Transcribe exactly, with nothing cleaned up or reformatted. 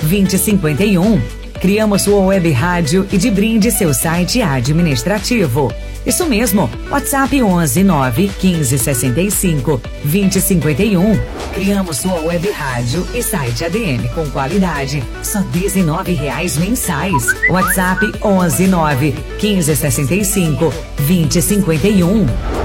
vinte cinquenta e um. Criamos sua web rádio e de brinde seu site administrativo. Isso mesmo, WhatsApp onze nove quinze sessenta e cinco vinte cinquenta e um. Criamos sua web rádio e site A D M com qualidade, só dezenove reais mensais. WhatsApp onze nove quinze sessenta e cinco vinte cinquenta e um.